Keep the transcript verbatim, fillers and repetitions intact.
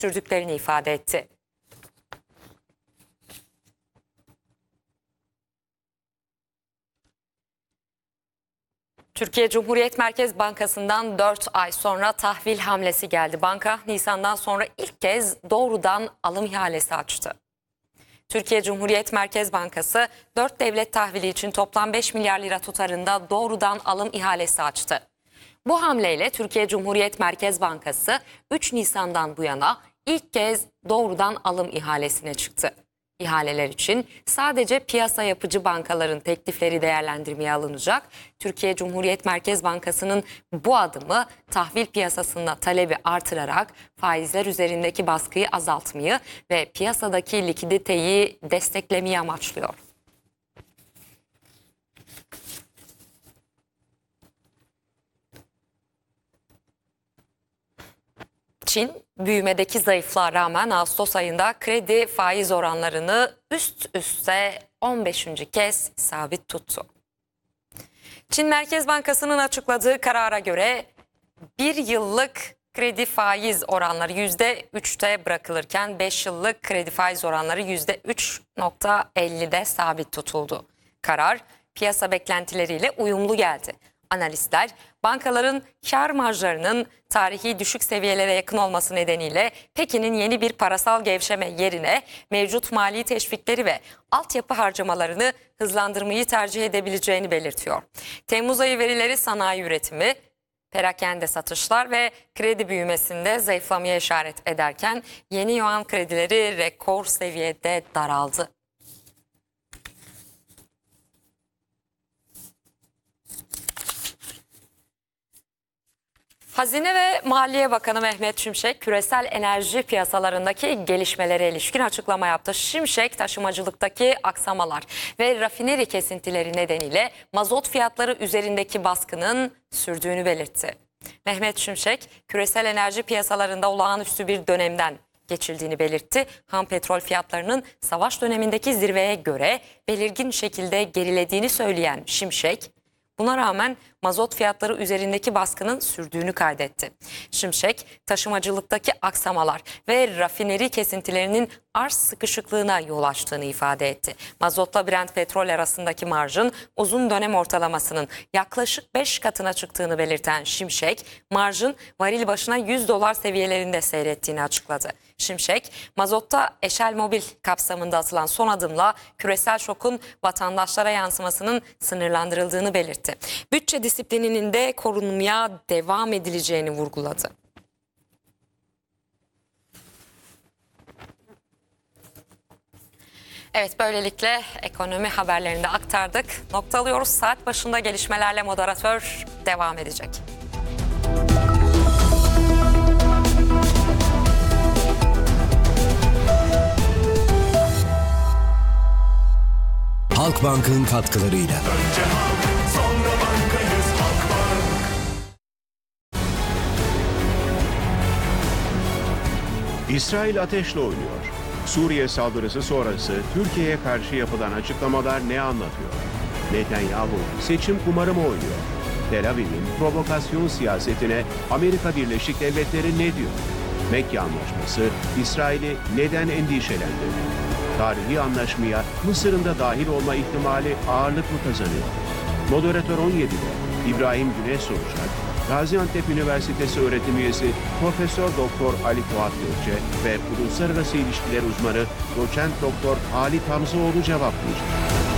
sürdüklerini ifade etti. Türkiye Cumhuriyet Merkez Bankası'ndan dört ay sonra tahvil hamlesi geldi. Banka Nisan'dan sonra ilk kez doğrudan alım ihalesi açtı. Türkiye Cumhuriyet Merkez Bankası dört devlet tahvili için toplam beş milyar lira tutarında doğrudan alım ihalesi açtı. Bu hamleyle Türkiye Cumhuriyet Merkez Bankası üç Nisan'dan bu yana ilk kez doğrudan alım ihalesine çıktı. İhaleler için sadece piyasa yapıcı bankaların teklifleri değerlendirmeye alınacak. Türkiye Cumhuriyet Merkez Bankası'nın bu adımı tahvil piyasasında talebi artırarak faizler üzerindeki baskıyı azaltmayı ve piyasadaki likiditeyi desteklemeyi amaçlıyor. Çin, büyümedeki zayıflığa rağmen Ağustos ayında kredi faiz oranlarını üst üste on beşinci kez sabit tuttu. Çin Merkez Bankası'nın açıkladığı karara göre bir yıllık kredi faiz oranları yüzde üçte bırakılırken beş yıllık kredi faiz oranları yüzde üç virgül ellide sabit tutuldu. Karar piyasa beklentileriyle uyumlu geldi. Analistler, bankaların kar marjlarının tarihi düşük seviyelere yakın olması nedeniyle Pekin'in yeni bir parasal gevşeme yerine mevcut mali teşvikleri ve altyapı harcamalarını hızlandırmayı tercih edebileceğini belirtiyor. Temmuz ayı verileri sanayi üretimi, perakende satışlar ve kredi büyümesinde zayıflamaya işaret ederken yeni yuan kredileri rekor seviyede daraldı. Hazine ve Maliye Bakanı Mehmet Şimşek, küresel enerji piyasalarındaki gelişmelere ilişkin açıklama yaptı. Şimşek, taşımacılıktaki aksamalar ve rafineri kesintileri nedeniyle mazot fiyatları üzerindeki baskının sürdüğünü belirtti. Mehmet Şimşek, küresel enerji piyasalarında olağanüstü bir dönemden geçildiğini belirtti. Ham petrol fiyatlarının savaş dönemindeki zirveye göre belirgin şekilde gerilediğini söyleyen Şimşek, buna rağmen mazot fiyatları üzerindeki baskının sürdüğünü kaydetti. Şimşek, taşımacılıktaki aksamalar ve rafineri kesintilerinin arz sıkışıklığına yol açtığını ifade etti. Mazotla Brent petrol arasındaki marjın uzun dönem ortalamasının yaklaşık beş katına çıktığını belirten Şimşek, marjın varil başına yüz dolar seviyelerinde seyrettiğini açıkladı. Şimşek, mazotta Eşel Mobil kapsamında atılan son adımla küresel şokun vatandaşlara yansımasının sınırlandırıldığını belirtti. Bütçe disiplininin de korunmaya devam edileceğini vurguladı. Evet, böylelikle ekonomi haberlerini de aktardık. Noktalıyoruz. Saat başında gelişmelerle moderatör devam edecek. Halkbank'ın katkılarıyla. Önce halk, sonra bankayız Halkbank. İsrail ateşle oynuyor. Suriye saldırısı sonrası Türkiye'ye karşı yapılan açıklamalar ne anlatıyor? Netanyahu seçim kumarı mı oynuyor? Tel Aviv'in provokasyon siyasetine Amerika Birleşik Devletleri ne diyor? Mekke Anlaşması İsrail'i neden endişelendirdi? Tarihi anlaşmaya Mısır'ın da dahil olma ihtimali ağırlık mı kazanıyor? Moderatör on yedide İbrahim Güneş soracak. Gaziantep Üniversitesi öğretim üyesi Profesör Doktor Ali Fuat Gökçe ve uluslararası ilişkiler uzmanı Doçent Doktor Halit Hamzoğlu cevaplayacak.